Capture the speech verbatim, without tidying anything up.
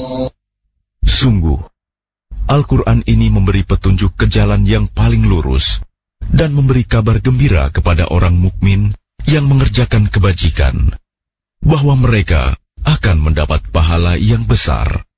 Sungguh, Al-Quran ini memberi petunjuk ke jalan yang paling lurus dan memberi kabar gembira kepada orang mukmin yang mengerjakan kebajikan, bahwa mereka akan mendapat pahala yang besar.